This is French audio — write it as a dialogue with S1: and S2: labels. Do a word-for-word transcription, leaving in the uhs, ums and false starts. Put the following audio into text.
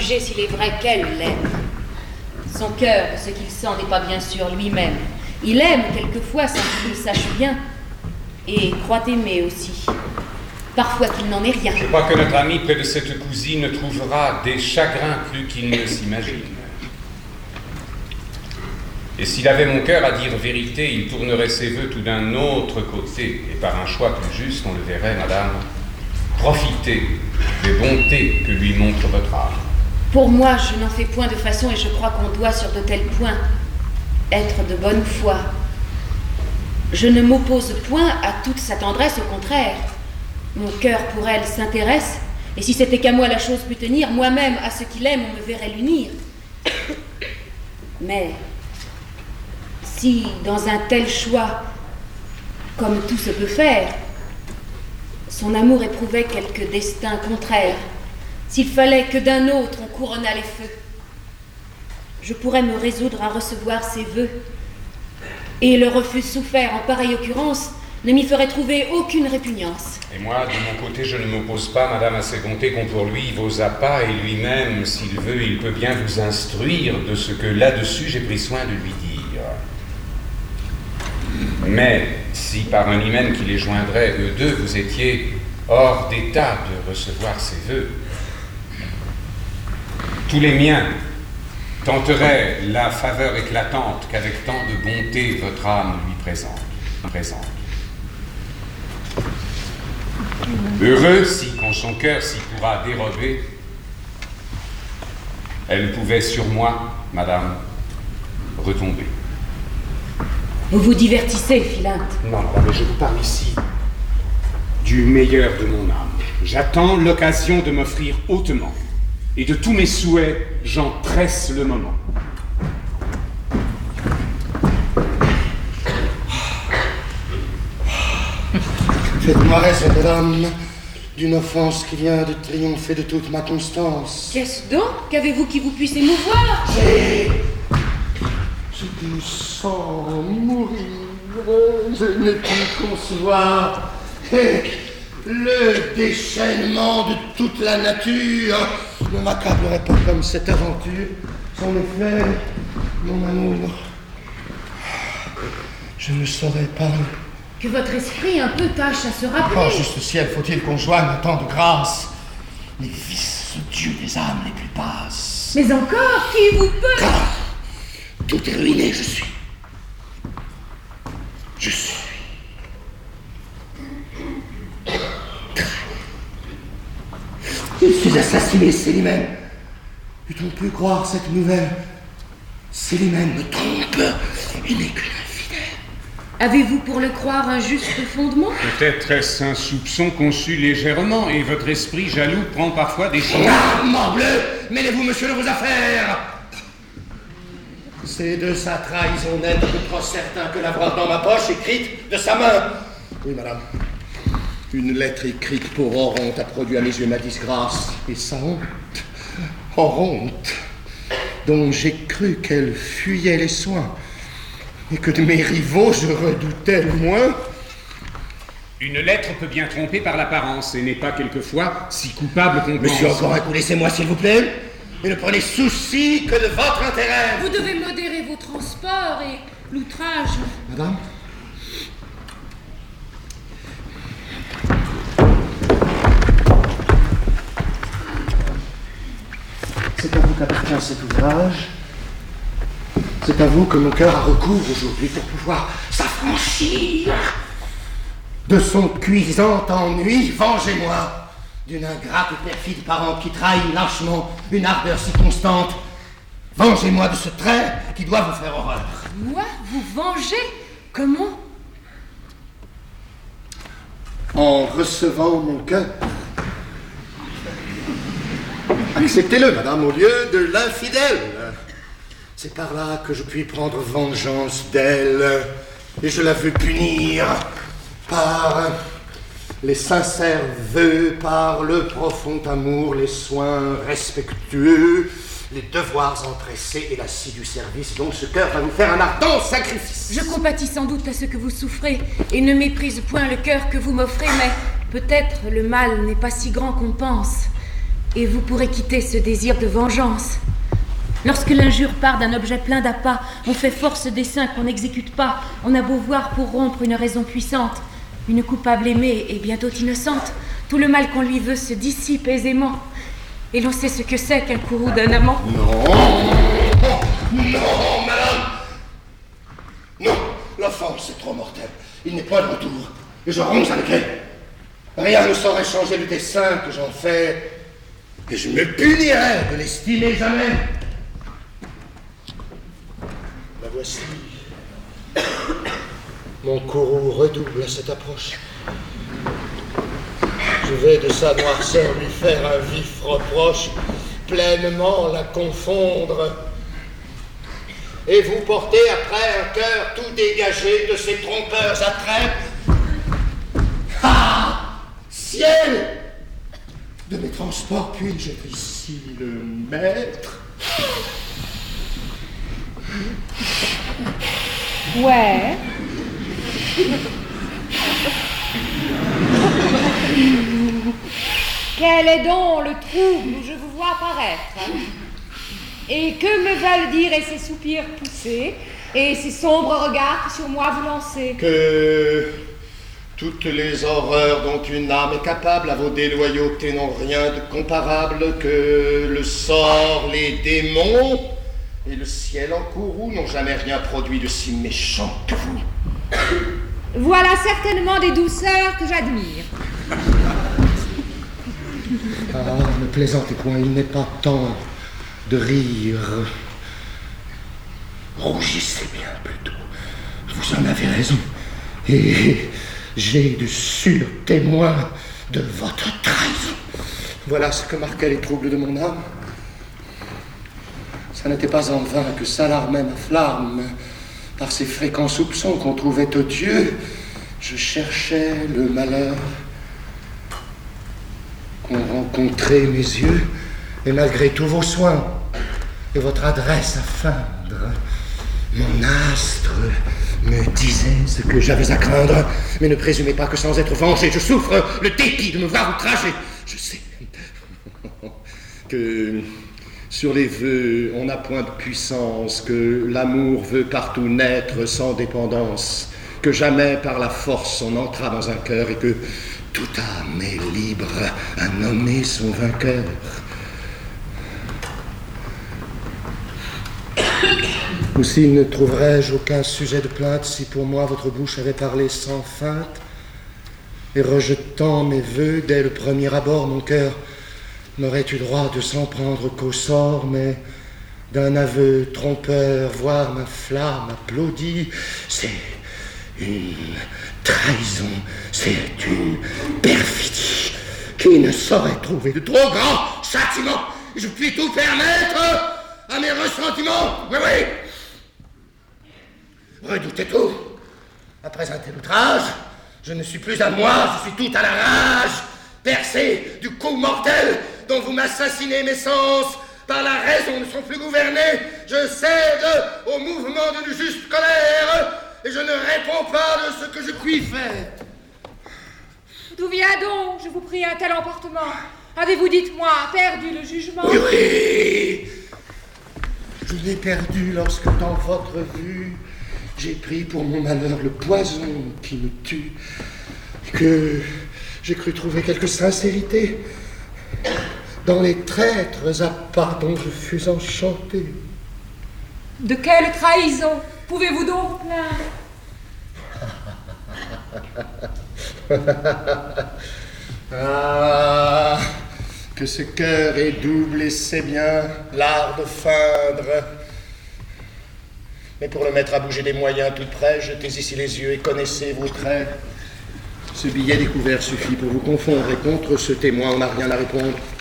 S1: juger s'il est vrai qu'elle l'aime. Son cœur, de ce qu'il sent, n'est pas bien sûr lui-même. Il aime quelquefois sans qu'il le sache bien, et croit aimer aussi. Parfois qu'il n'en est rien.
S2: Je crois que notre ami près de cette cousine trouvera des chagrins plus qu'il ne s'imagine. Et s'il avait mon cœur à dire vérité, il tournerait ses voeux tout d'un autre côté, et par un choix plus juste, on le verrait, madame, profitez des bontés que lui montre votre âme.
S1: Pour moi, je n'en fais point de façon, et je crois qu'on doit sur de tels points être de bonne foi. Je ne m'oppose point à toute sa tendresse, au contraire. Mon cœur pour elle s'intéresse, et si c'était qu'à moi la chose pût tenir, moi-même à ce qu'il aime, on me verrait l'unir. Mais si, dans un tel choix, comme tout se peut faire, son amour éprouvait quelque destin contraire, s'il fallait que d'un autre on couronnât les feux, je pourrais me résoudre à recevoir ses vœux, et le refus souffert en pareille occurrence ne m'y ferait trouver aucune répugnance.
S2: Et moi, de mon côté, je ne m'oppose pas, madame, à ces bontés qu'on pour lui vos appâts, et lui-même, s'il veut, il peut bien vous instruire de ce que là-dessus j'ai pris soin de lui dire. Mais si par un hymen qui les joindrait, eux deux, vous étiez hors d'état de recevoir ses vœux, tous les miens tenteraient la faveur éclatante qu'avec tant de bonté votre âme lui présente. présente. Heureux si, quand son cœur s'y pourra dérober, elle pouvait sur moi, madame, retomber.
S1: Vous vous divertissez, Philinte.
S2: Non, madame, mais je vous parle ici du meilleur de mon âme. J'attends l'occasion de m'offrir hautement, et de tous mes souhaits, j'en presse le moment.
S3: Faites-moi raison, madame, d'une offense qui vient de triompher de toute ma constance.
S1: Qu'est-ce donc? Qu'avez-vous qui vous puisse émouvoir?
S3: J'ai... Je me sens mourir. Je ne puis concevoir le déchaînement de toute la nature. Ne m'accablerait pas comme cette aventure. En effet, mon amour, je ne saurais parler.
S1: Que votre esprit un peu tâche à se rappeler.
S3: Oh, juste ciel, faut-il qu'on joigne tant de grâce? Les vices odieux des âmes les plus basses.
S1: Mais encore, qui vous peut?
S3: Car tout est ruiné, je suis. Je suis. Je suis assassiné, Célimène. Eût-on pu croire cette nouvelle? Célimène me trompe et n'est qu'une infidèle.
S1: Avez-vous pour le croire un juste fondement?
S2: Peut-être est-ce un soupçon conçu légèrement, et votre esprit jaloux prend parfois des choses.
S3: Ah, morbleu! Mêlez-vous, monsieur, de vos affaires! C'est de sa trahison d'être trop certain que l'avoir dans ma poche, écrite de sa main. Oui, madame. Une lettre écrite pour Oronte a produit à mes yeux ma disgrâce. Et sa honte. Oronte, dont j'ai cru qu'elle fuyait les soins. Et que de mes rivaux, je redoutais le moins.
S2: Une lettre peut bien tromper par l'apparence, et n'est pas quelquefois si coupable qu'on pense.
S3: Monsieur, encore un coup, laissez-moi, s'il vous plaît. Et ne prenez souci que de votre intérêt.
S1: Vous devez modérer vos transports et l'outrage.
S3: Madame? C'est à vous qu'appartient cet ouvrage. C'est à vous que mon cœur a recours aujourd'hui pour pouvoir s'affranchir de son cuisant ennui. Vengez-moi d'une ingrate et perfide parente qui trahit lâchement une ardeur si constante. Vengez-moi de ce trait qui doit vous faire horreur.
S1: Moi? Vous venger? Comment?
S3: En recevant mon cœur. Acceptez-le, madame, au lieu de l'infidèle. C'est par là que je puis prendre vengeance d'elle, et je la veux punir par les sincères vœux, par le profond amour, les soins respectueux, les devoirs empressés et l'assidu service. Donc ce cœur va vous faire un ardent sacrifice.
S1: Je compatis sans doute à ce que vous souffrez, et ne méprise point le cœur que vous m'offrez, mais peut-être le mal n'est pas si grand qu'on pense. et vous pourrez quitter ce désir de vengeance. Lorsque l'injure part d'un objet plein d'appât, on fait force dessein qu'on n'exécute pas. On a beau voir pour rompre une raison puissante. Une coupable aimée et bientôt innocente. Tout le mal qu'on lui veut se dissipe aisément. Et l'on sait ce que c'est qu'un courroux d'un amant.
S3: Non, non, madame. Non, l'offense est trop mortelle. Il n'est point de retour. Et je romps avec elle. Rien ne saurait changer le dessein que j'en fais. Et je me punirais de l'estimer jamais. La voici. Mon courroux redouble à cette approche. Je vais de sa noirceur lui faire un vif reproche, pleinement la confondre. Et vous portez après un cœur tout dégagé de ces trompeurs attraits. Ah, ciel! De mes transports, puis-je être ici le maître?
S1: Ouais. Quel est donc le trouble où je vous vois apparaître? Et que me veulent dire et ces soupirs poussés et ces sombres regards que sur moi vous lancez?
S3: Que toutes les horreurs dont une âme est capable à vos déloyautés n'ont rien de comparable, que le sort, les démons et le ciel en courroux n'ont jamais rien produit de si méchant que vous.
S1: Voilà certainement des douceurs que j'admire.
S3: Ah, ne plaisantez point, il n'est pas temps de rire. Rougissez bien plutôt. Vous en avez raison. Et j'ai de sûrs témoins de votre trahison. Voilà ce que marquaient les troubles de mon âme. Ça n'était pas en vain que s'alarmait ma flamme par ces fréquents soupçons qu'on trouvait odieux. Je cherchais le malheur qu'ont rencontré mes yeux, et malgré tous vos soins et votre adresse à feindre, mon astre me disait ce que j'avais à craindre. Mais ne présumez pas que sans être vengé, je souffre le dépit de me voir outragé. Je sais que sur les vœux, on n'a point de puissance, que l'amour veut partout naître sans dépendance, que jamais par la force on entra dans un cœur et que toute âme est libre à nommer son vainqueur. Aussi ne trouverais-je aucun sujet de plainte si pour moi votre bouche avait parlé sans feinte, et rejetant mes vœux dès le premier abord, mon cœur n'aurait eu droit de s'en prendre qu'au sort, mais d'un aveu trompeur, voir ma flamme applaudie, c'est une trahison, c'est une perfidie qui ne saurait trouver de trop grand châtiment. Je puis tout permettre à mes ressentiments, oui, oui. Redoutez tout. Après un tel outrage, je ne suis plus à moi, je suis tout à la rage, percé du coup mortel dont vous m'assassinez mes sens. Par la raison ne sont plus gouvernés, je cède au mouvement d'une juste colère, et je ne réponds pas de ce que je puis faire.
S1: D'où vient donc, je vous prie, un tel emportement? Avez-vous, dites-moi, perdu le jugement?
S3: Oui, oui. Je l'ai perdu lorsque, dans votre vue, j'ai pris pour mon malheur le poison qui me tue, que j'ai cru trouver quelque sincérité dans les traîtres appâts dont je fus enchanté.
S1: De quelle trahison pouvez-vous donc vous plaindre?
S3: Ah, que ce cœur est double et sait bien l'art de feindre. Mais pour le mettre à bouger des moyens tout près, jetez ici les yeux et connaissez vos traits. Ce billet découvert suffit pour vous confondre, et contre ce témoin, on n'a rien à répondre.